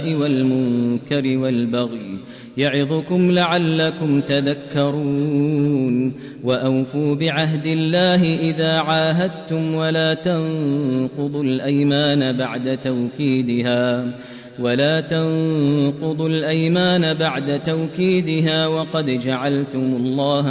والمنكر والبغي يعظكم لعلكم تذكرون وأوفوا بعهد الله إذا عاهدتم ولا تنقضوا الأيمان بعد توكيدها وقد جعلتم الله